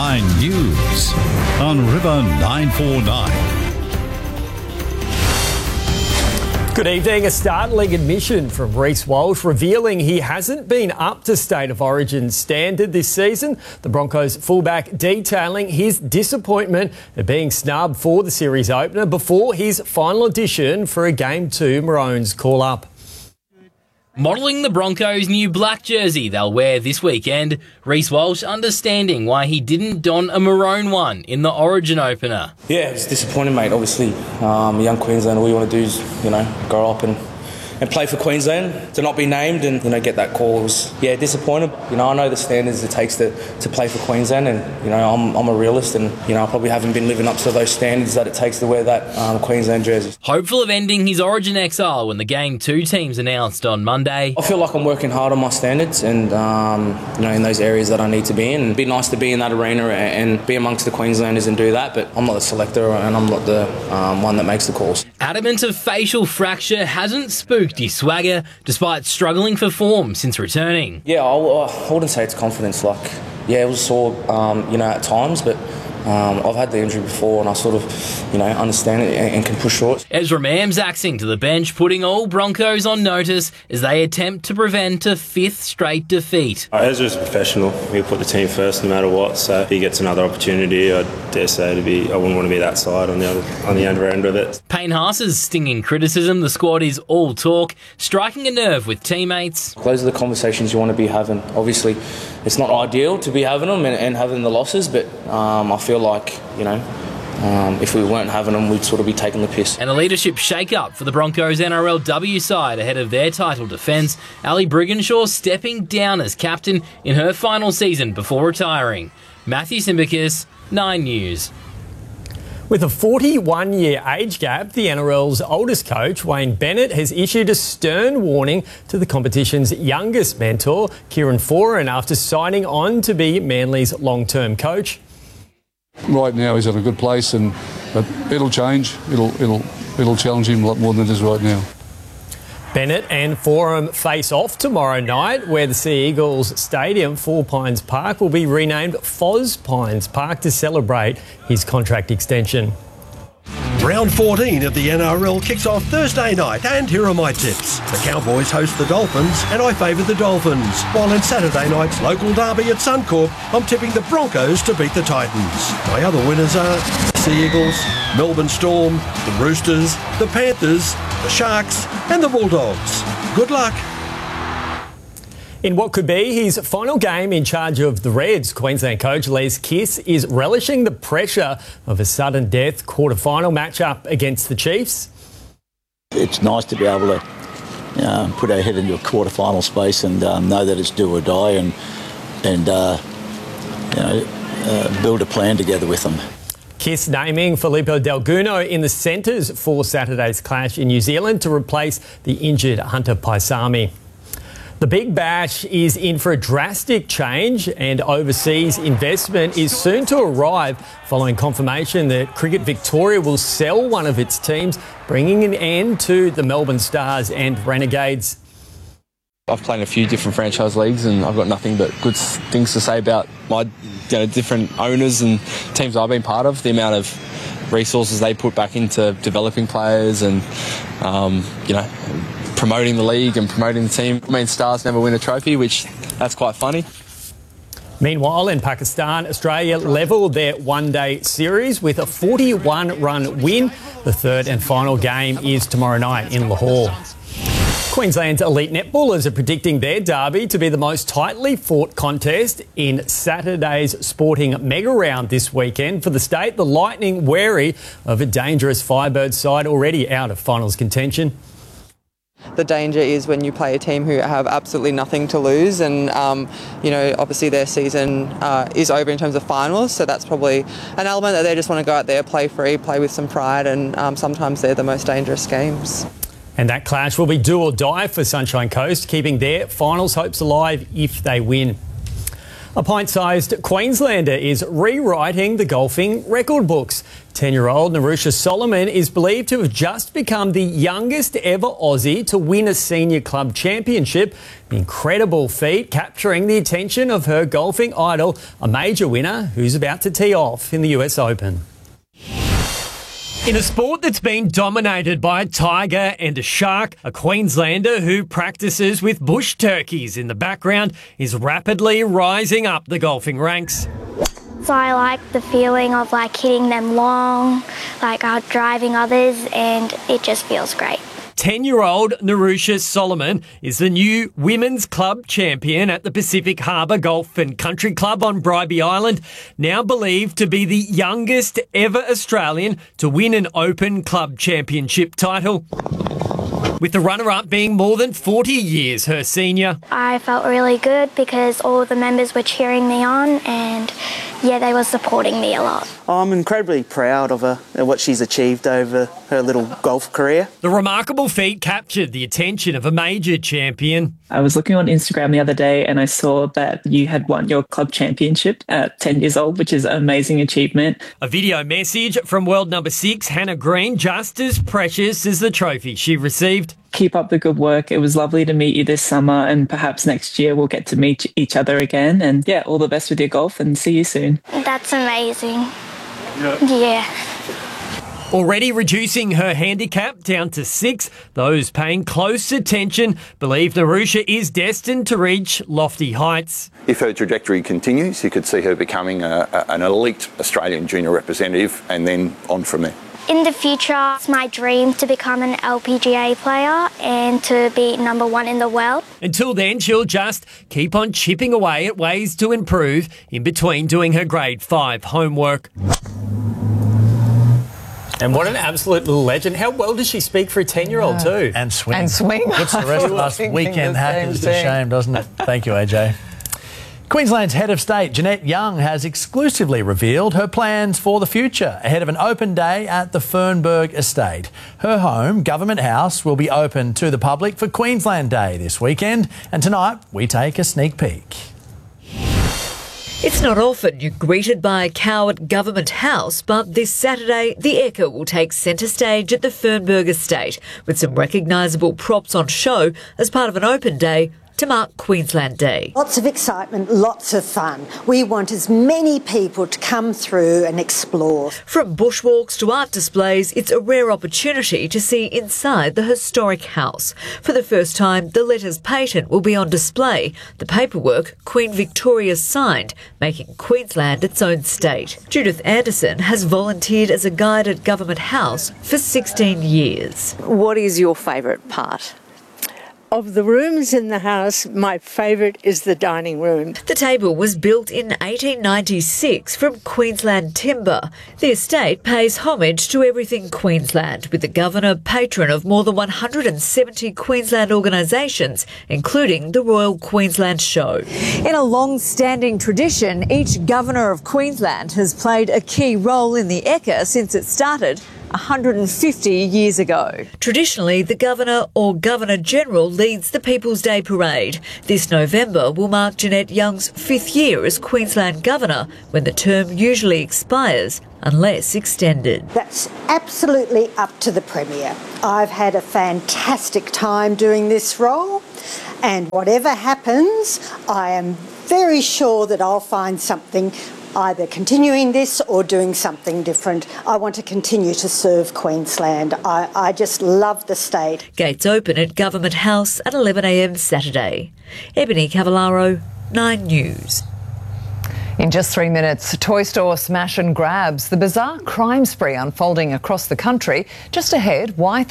9 News on River 949. Good evening. A startling admission from Reece Walsh revealing he hasn't been up to State of Origin standard this season. The Broncos fullback detailing his disappointment at being snubbed for the series opener before his final audition for a Game 2 Maroons call-up. Modelling the Broncos' new black jersey they'll wear this weekend, Reece Walsh understanding why he didn't don a maroon one in the Origin opener. Yeah, it was disappointing, mate. Obviously, young Queensland, all you want to do is, grow up and play for Queensland. To not be named and, get that call was, disappointed. I know the standards it takes to play for Queensland and, I'm a realist and, I probably haven't been living up to those standards that it takes to wear that Queensland jersey. Hopeful of ending his Origin exile when the Game 2 team's announced on Monday. I feel like I'm working hard on my standards and, in those areas that I need to be in. It'd be nice to be in that arena and be amongst the Queenslanders and do that, but I'm not the selector and I'm not the one that makes the calls. Adamant of facial fracture hasn't spooked his swagger despite struggling for form since returning. Yeah, I wouldn't say it's confidence. It was sore, at times, but I've had the injury before and I sort of, understand it and can push through it. Ezra Mams axing to the bench, putting all Broncos on notice as they attempt to prevent a fifth straight defeat. Ezra's a professional. He'll put the team first no matter what, so if he gets another opportunity, I dare say I wouldn't want to be that side on the other end of it. Payne Haas's stinging criticism, the squad is all talk, striking a nerve with teammates. Those are the conversations you want to be having. Obviously, it's not ideal to be having them and having the losses, but I feel like, if we weren't having them, we'd sort of be taking the piss. And a leadership shake-up for the Broncos NRLW side ahead of their title defence. Ali Brigginshaw stepping down as captain in her final season before retiring. Matthew Simbakis, 9 News. With a 41-year age gap, the NRL's oldest coach, Wayne Bennett, has issued a stern warning to the competition's youngest mentor, Kieran Foran, after signing on to be Manly's long-term coach. Right now he's at a good place, but it'll change. It'll challenge him a lot more than it is right now. Bennett and Foran face off tomorrow night, where the Sea Eagles Stadium, Four Pines Park, will be renamed Foz Pines Park to celebrate his contract extension. Round 14 of the NRL kicks off Thursday night, and here are my tips. The Cowboys host the Dolphins, and I favour the Dolphins. While in Saturday night's local derby at Suncorp, I'm tipping the Broncos to beat the Titans. My other winners are Sea Eagles, Melbourne Storm, the Roosters, the Panthers, the Sharks and the Bulldogs. Good luck. In what could be his final game in charge of the Reds, Queensland coach Les Kiss is relishing the pressure of a sudden death quarter-final matchup against the Chiefs. It's nice to be able to put our head into a quarter-final space and know that it's do or die and build a plan together with them. Kiss naming Filippo Delguno in the centres for Saturday's clash in New Zealand to replace the injured Hunter Paisami. The Big Bash is in for a drastic change and overseas investment is soon to arrive following confirmation that Cricket Victoria will sell one of its teams, bringing an end to the Melbourne Stars and Renegades. I've played in a few different franchise leagues and I've got nothing but good things to say about my different owners and teams I've been part of, the amount of resources they put back into developing players and, promoting the league and promoting the team. I mean, Stars never win a trophy, which that's quite funny. Meanwhile, in Pakistan, Australia levelled their one-day series with a 41-run win. The third and final game is tomorrow night in Lahore. Queensland's elite netballers are predicting their derby to be the most tightly fought contest in Saturday's sporting mega round this weekend. For the state, the Lightning wary of a dangerous Firebirds side already out of finals contention. The danger is when you play a team who have absolutely nothing to lose and, obviously their season is over in terms of finals, so that's probably an element that they just want to go out there, play free, play with some pride, and sometimes they're the most dangerous games. And that clash will be do or die for Sunshine Coast, keeping their finals hopes alive if they win. A pint-sized Queenslander is rewriting the golfing record books. 10-year-old Narusha Solomon is believed to have just become the youngest ever Aussie to win a senior club championship. An incredible feat, capturing the attention of her golfing idol, a major winner who's about to tee off in the US Open. In a sport that's been dominated by a tiger and a shark, a Queenslander who practices with bush turkeys in the background is rapidly rising up the golfing ranks. So I like the feeling of hitting them long, driving others, and it just feels great. 10-year-old Narusha Solomon is the new Women's Club champion at the Pacific Harbour Golf and Country Club on Bribie Island, now believed to be the youngest ever Australian to win an Open Club Championship title, with the runner-up being more than 40 years her senior. I felt really good because all the members were cheering me on and, they were supporting me a lot. I'm incredibly proud of her and what she's achieved over her little golf career. The remarkable feat captured the attention of a major champion. I was looking on Instagram the other day and I saw that you had won your club championship at 10 years old, which is an amazing achievement. A video message from world number 6, Hannah Green, just as precious as the trophy she received. Keep up the good work. It was lovely to meet you this summer, and perhaps next year we'll get to meet each other again. And all the best with your golf, and see you soon. That's amazing. Yeah. Already reducing her handicap down to 6, those paying close attention believe Narusha is destined to reach lofty heights. If her trajectory continues, you could see her becoming an elite Australian junior representative and then on from there. In the future, it's my dream to become an LPGA player and to be number 1 in the world. Until then, she'll just keep on chipping away at ways to improve in between doing her grade 5 homework. And what an absolute little legend. How well does she speak for a 10-year-old too? And swing. And swing. Puts the rest of us weekend hackers to shame, doesn't it? Thank you, AJ. Queensland's head of state, Jeanette Young, has exclusively revealed her plans for the future ahead of an open day at the Fernberg Estate. Her home, Government House, will be open to the public for Queensland Day this weekend, and tonight we take a sneak peek. It's not often you're greeted by a cow at Government House, but this Saturday, the Ekka will take centre stage at the Fernberg Estate with some recognisable props on show as part of an open day to mark Queensland Day. Lots of excitement, lots of fun. We want as many people to come through and explore. From bushwalks to art displays, it's a rare opportunity to see inside the historic house. For the first time, the letters patent will be on display, the paperwork Queen Victoria signed, making Queensland its own state. Judith Anderson has volunteered as a guide at Government House for 16 years. What is your favourite part? Of the rooms in the house, my favourite is the dining room. The table was built in 1896 from Queensland timber. The estate pays homage to everything Queensland, with the Governor patron of more than 170 Queensland organisations, including the Royal Queensland Show. In a long-standing tradition, each Governor of Queensland has played a key role in the Ekka since it started 150 years ago. Traditionally, the Governor or Governor-General leads the People's Day Parade. This November will mark Jeanette Young's 5th year as Queensland Governor, when the term usually expires unless extended. That's absolutely up to the Premier. I've had a fantastic time doing this role, and whatever happens, I am very sure that I'll find something, either continuing this or doing something different. I want to continue to serve Queensland. I just love the state. Gates open at Government House at 11 a.m. Saturday. Ebony Cavallaro, 9 News. In just 3 minutes, toy store smash and grabs. The bizarre crime spree unfolding across the country. Just ahead, why